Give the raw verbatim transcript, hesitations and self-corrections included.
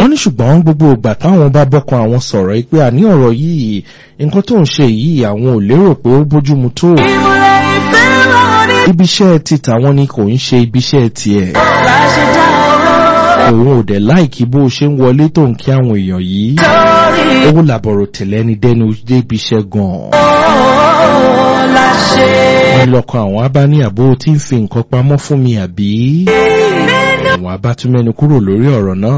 wọ́n ní ṣùgbọ́n gbogbo ìgbà táwọn bá bọ́kan àwọn sọ̀rọ̀ pé àní ọ̀rọ̀ yìí nǹkan tó ń ṣe yìí àwọn ò lérò pé ó bójúmu tó. Ibiṣẹ́ ti tàwọn ni kò ń ṣe ibiṣẹ́ tiẹ̀. Òun ò dẹ̀ láìkí bó ṣe ń wọlé tó ń kí àwọn èèyàn yìí. Owó làbọ̀rọ̀ tẹ̀lé ní dẹ́nu dé ibiṣẹ́ gan-an. Wọ́n lọ́kọ̀ àwọn abá ní àbó tí ń fi nǹkan pamọ́ fún mi àbí. Àwọn abá tún mẹ́nu kúrò lórí ọ̀rọ̀ náà.